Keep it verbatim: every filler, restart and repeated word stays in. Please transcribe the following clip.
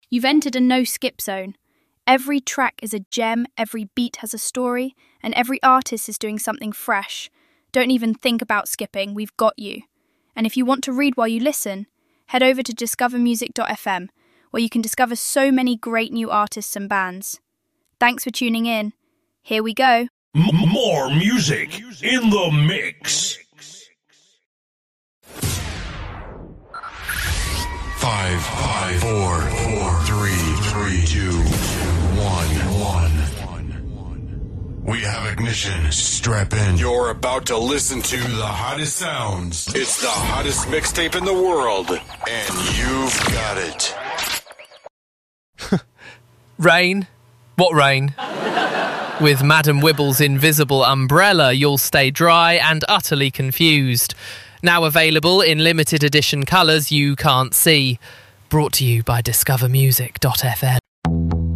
You've entered a no-skip zone. Every track is a gem, every beat has a story, and every artist is doing something fresh. Don't even think about skipping, we've got you. And if you want to read while you listen, head over to discover music dot f m, where you can discover so many great new artists and bands. Thanks for tuning in. Here we go. M- more music in the mix. Five, five, four, four, three, three, two, one, one. We have ignition. Strap in. You're about to listen to The hottest sounds. It's the hottest mixtape in the world, and you've got it. Rain? What rain? With Madam Wibble's invisible umbrella, you'll stay dry and utterly confused. Now available in limited edition colours you can't see. Brought to you by discover music dot f m.